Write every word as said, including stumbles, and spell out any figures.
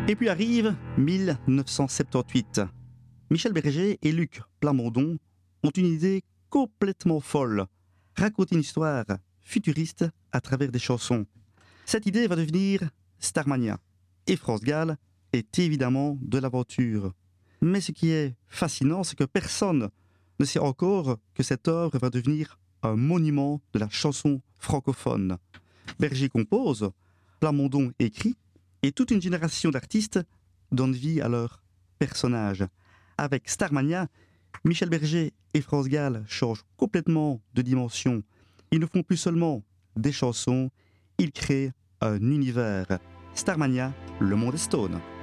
Et puis arrive mille neuf cent soixante-dix-huit. Michel Berger et Luc Plamondon ont une idée complètement folle. Raconter une histoire futuriste à travers des chansons. Cette idée va devenir Starmania. Et France Gall est évidemment de l'aventure. Mais ce qui est fascinant, c'est que personne ne sait encore que cette œuvre va devenir un monument de la chanson francophone. Berger compose, Plamondon écrit, et toute une génération d'artistes donne vie à leurs personnages. Avec Starmania, Michel Berger et France Gall changent complètement de dimension. Ils ne font plus seulement des chansons, ils créent un univers. Starmania, le monde est stone.